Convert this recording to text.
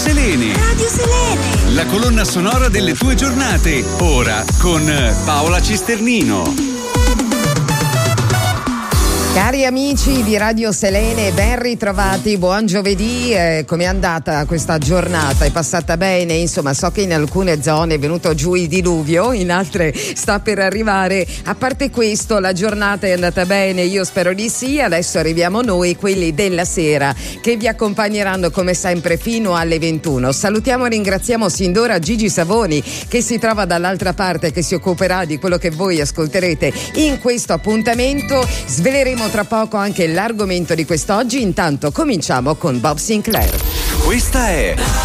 Selene. Radio Selene. La colonna sonora delle tue giornate. Ora con Paola Cisternino. Cari amici di Radio Selene, ben ritrovati, buon giovedì. Com'è andata questa giornata? È passata bene? Insomma, so che in alcune zone è venuto giù il diluvio, in altre sta per arrivare. A parte questo, la giornata è andata bene, io spero di sì. Adesso arriviamo noi, quelli della sera, che vi accompagneranno come sempre fino alle 21. Salutiamo e ringraziamo sin d'ora Gigi Savoni, che si trova dall'altra parte, che si occuperà di quello che voi ascolterete in questo appuntamento. Sveleremo tra poco anche l'argomento di quest'oggi. Intanto cominciamo con Bob Sinclair. Questa è